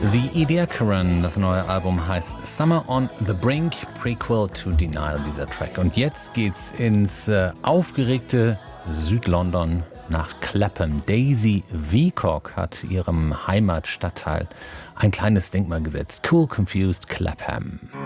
The Ediacaran, das neue Album heißt Summer on the Brink, Prequel to Denial, dieser Track. Und jetzt geht's ins aufgeregte Südlondon nach Clapham. Daisy Veacock hat ihrem Heimatstadtteil ein kleines Denkmal gesetzt. Cool Confused Clapham.